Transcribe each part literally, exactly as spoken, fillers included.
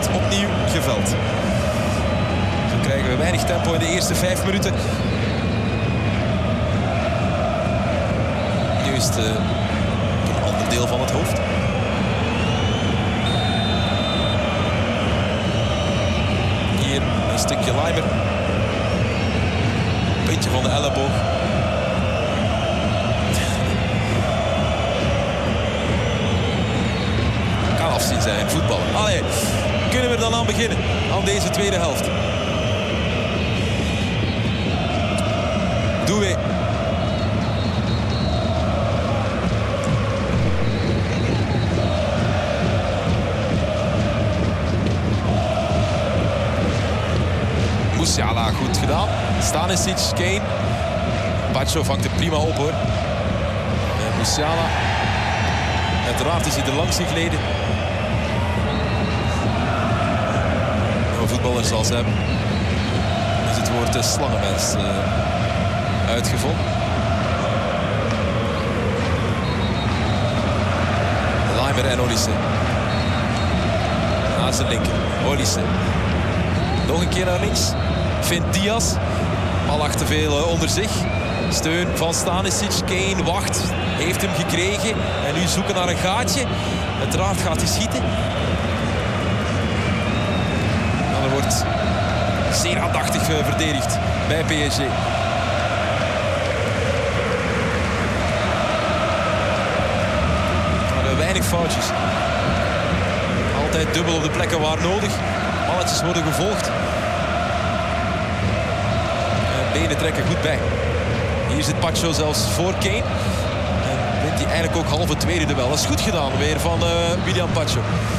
wordt opnieuw geveld. Zo krijgen we weinig tempo in de eerste vijf minuten. Nu is het uh, een ander deel van het hoofd. Hier een stukje Laimer. Puntje van de elleboog. Kan afzien zijn, voetballen. Allee, kunnen we er dan aan beginnen? Aan deze tweede helft. Doué. Musiala goed gedaan. Stanisic, Kane. Pacho vangt het prima op hoor. En Musiala. Uiteraard is hij er langs gegleden. Een voetballer zoals hem is het woord uh, slangenmens uh, uitgevonden. Laimer en Olise. Naar zijn linker. Olise. Nog een keer naar links. Vindt Diaz. Bal lag te veel uh, onder zich. Steun van Stanisic. Kane wacht. Heeft hem gekregen. En nu zoeken naar een gaatje. Uiteraard gaat hij schieten. En er wordt zeer aandachtig uh, verdedigd bij P S G. Maar uh, weinig foutjes. Altijd dubbel op de plekken waar nodig. Balletjes worden gevolgd. En benen trekken goed bij. Hier zit Pacho zelfs voor Kane. En wint hij eigenlijk ook halve tweede duel. Dat is goed gedaan weer van uh, William Pacho.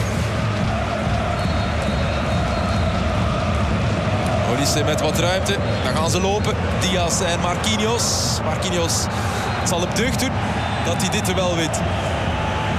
Olise met wat ruimte. Dan gaan ze lopen. Diaz en Marquinhos. Marquinhos zal op deugd doen dat hij dit duel wint.